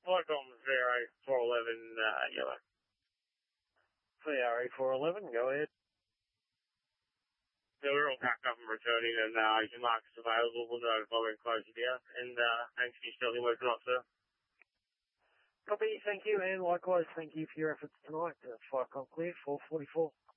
Flycom 411, yellow. VRA 411, go ahead. So we're all packed up and returning, and your mark is available. We'll notify when closing down. And thanks for your steadily working on, sir. Copy, thank you, and likewise, thank you for your efforts tonight. Flycom clear, 444.